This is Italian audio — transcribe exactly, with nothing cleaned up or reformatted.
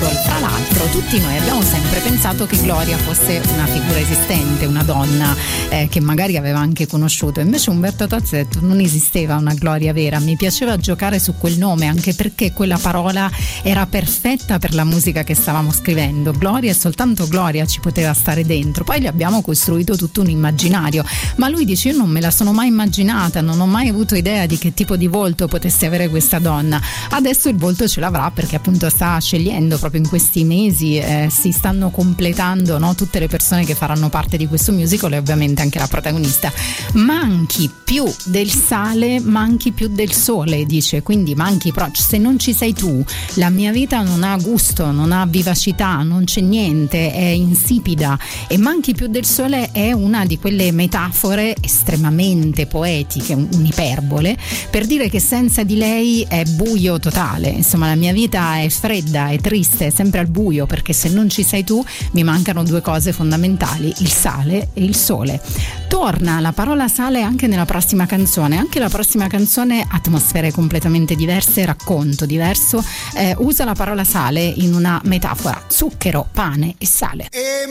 Carol. Tra l'altro tutti noi abbiamo sempre pensato che Gloria fosse una figura esistente, una donna eh, che magari aveva anche conosciuto, invece Umberto Tozzi ha detto non esisteva una Gloria vera. Mi piaceva giocare su quel nome anche perché quella parola era perfetta per la musica che stavamo scrivendo. Gloria e soltanto Gloria ci poteva stare dentro. Poi gli abbiamo costruito tutto un immaginario, ma lui dice io non me la sono mai immaginata, non ho mai avuto idea di che tipo di volto potesse avere questa donna. Adesso il volto ce l'avrà perché appunto sta scegliendo proprio in questi mesi, eh, si stanno completando, no, tutte le persone che faranno parte di questo musical e ovviamente anche la protagonista. Manchi più del sale, manchi più del sole, dice, quindi manchi, però se non ci sei tu la mia vita non ha gusto, non ha vivacità, non c'è niente, è insipida. E manchi più del sole è una di quelle metafore estremamente poetiche, un'iperbole, per dire che senza di lei è buio totale. Insomma, la mia vita è fredda, è triste, è sempre al buio, perché se non ci sei tu mi mancano due cose fondamentali, il sale e il sole. Torna la parola sale anche nella prossima canzone, anche la prossima canzone atmosfere completamente diverse, racconto diverso, eh, usa la parola sale in una metafora, zucchero, pane e sale.